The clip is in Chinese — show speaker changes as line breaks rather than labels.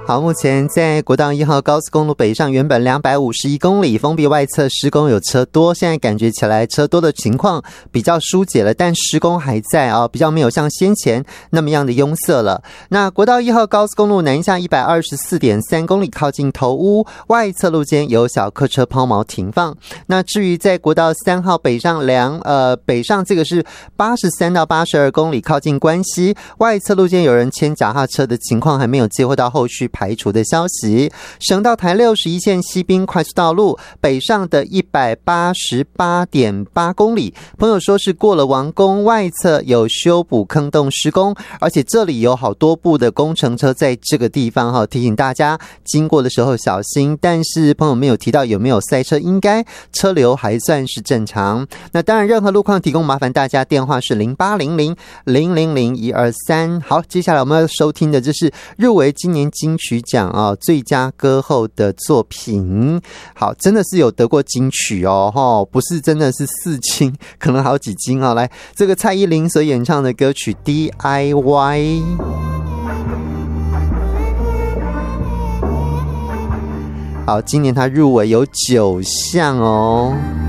好，目前在国道1号高速公路北上，原本251公里，封闭外侧施工有车多，现在感觉起来车多的情况比较疏解了，但施工还在啊，比较没有像先前那么样的拥塞了。那国道1号高速公路南下 124.3 公里，靠近头屋外侧路间有小客车抛锚停放。那至于在国道3号北上北上这个是83到82公里，靠近关西外侧路间有人牵脚踏车的情况还没有接获到后续排除的消息。省道台61线西滨快速道路北上的 188.8 公里，朋友说是过了王宫外侧有修补坑洞施工，而且这里有好多部的工程车在这个地方提醒大家经过的时候小心。但是朋友没有提到有没有塞车，应该车流还算是正常。那当然任何路况提供麻烦大家，电话是0800-000-123。好，接下来我们要收听的就是入围今年金曲奖最佳歌后的作品。好，真的是有得过金曲不是真的是4金，可能好几金来，这个蔡依林所演唱的歌曲 DIY。好，今年他入围有9项